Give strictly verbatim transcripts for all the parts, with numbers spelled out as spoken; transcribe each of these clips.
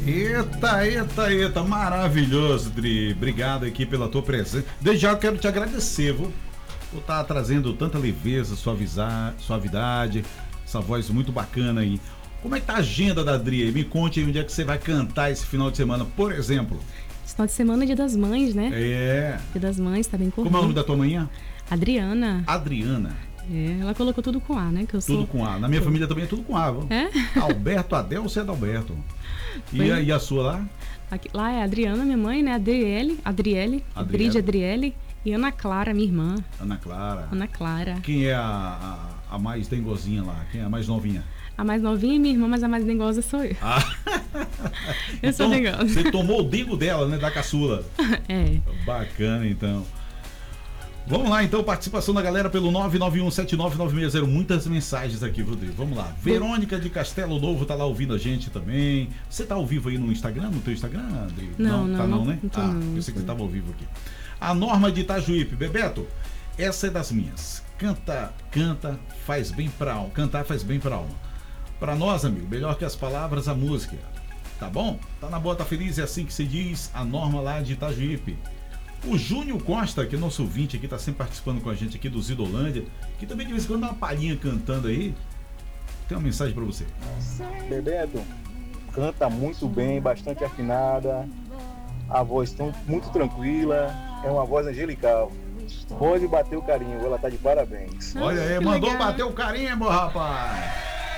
Eita, eita, eita, maravilhoso, Dri. Obrigado aqui pela tua presença. Desde já eu quero te agradecer, viu? Por estar trazendo tanta leveza, suavizar, suavidade, essa voz muito bacana aí. Como é que tá a agenda da Dri? Me conte aí onde é que você vai cantar esse final de semana, por exemplo. Esse final de semana é Dia das Mães, né? É. Dia das Mães, tá bem corrido. Como é o nome da tua manhã? Adriana. Adriana. É, ela colocou tudo com A, né? Que eu sou... Tudo com A. Na minha família também é tudo com A, viu? É? Alberto, Adelso é Adalberto. E Foi. a, e a sua lá? Aqui, lá é a Adriana, minha mãe, né? Adriele, Adriele, Adriele, Adriele e Ana Clara, minha irmã. Ana Clara. Ana Clara. Quem é a, a, a mais dengozinha lá? Quem é a mais novinha? A mais novinha é minha irmã, mas a mais dengosa sou eu. Ah. Eu sou Então, dengosa. você tomou o dengo dela, né? Da caçula. É. Bacana, então. Vamos lá, então, participação da galera pelo nove nove um sete nove nove seis zero. Muitas mensagens aqui, Rodrigo. Vamos lá. Verônica de Castelo Novo tá lá ouvindo a gente também. Você tá ao vivo aí no Instagram, no teu Instagram, André? Não, não, tá não, não, né? não tô Ah, não, pensei que tô você tava ao vivo aqui. A Norma de Itajuípe. Bebeto, essa é das minhas. Canta, canta, faz bem pra alma. Cantar faz bem pra alma. Pra nós, amigo, melhor que as palavras, a música. Tá bom? Tá na boa, tá feliz, é assim que se diz. A Norma lá de Itajuípe. O Júnior Costa, que é nosso ouvinte aqui, tá sempre participando com a gente aqui do Zidolândia, que também de vez em quando dá uma palhinha cantando aí. Tem uma mensagem pra você. Bebeto, canta muito bem, bastante afinada, a voz tão, muito tranquila, é uma voz angelical. Pode bater o carinho, ela tá de parabéns. Olha aí, que mandou legal. bater o carimbo, rapaz.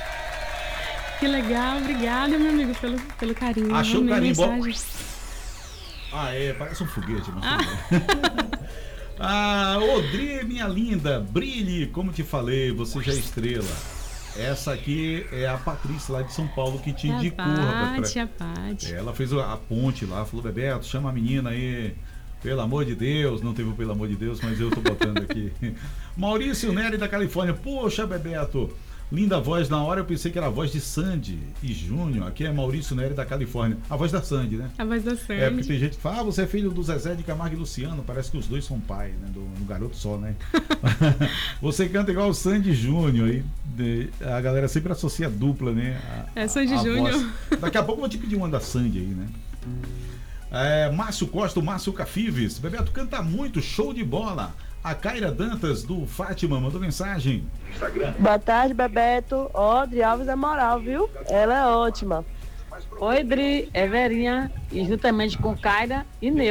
Que legal, obrigada, meu amigo, pelo, pelo carinho. Achou o Amei a carimbo? mensagem. Ah, é, parece um foguete, mas tudo bem. Ah, Odri, minha linda, brilhe, como te falei, você já é estrela. Essa aqui é a Patrícia lá de São Paulo que te É a indicou, rapaz. Paty, a Paty. Ela fez a ponte lá, falou, Bebeto, chama a menina aí, pelo amor de Deus. Não teve o pelo amor de Deus, mas eu tô botando aqui. Maurício Nery da Califórnia. Poxa, Bebeto, linda voz. Na hora eu pensei que era a voz de Sandy e Júnior. Aqui é Maurício Nery da Califórnia. A voz da Sandy, né? A voz da Sandy. É, porque tem gente que fala, ah, você é filho do Zezé de Camargo e Luciano. Parece que os dois são pai, né? Do, do garoto só, né? Você canta igual o Sandy Júnior aí. De- A galera sempre associa a dupla, né? A- É, Sandy a Júnior. voz. Daqui a pouco eu vou te pedir uma da Sandy aí, né? É, Márcio Costa, o Márcio Cafives. Bebeto canta muito, show de bola. A Caira Dantas do Fátima mandou mensagem. Boa tarde, Bebeto. Ó, Dri Alves é moral, viu? Ela é ótima. Oi, Dri, é Verinha, e juntamente com Caira e Neu.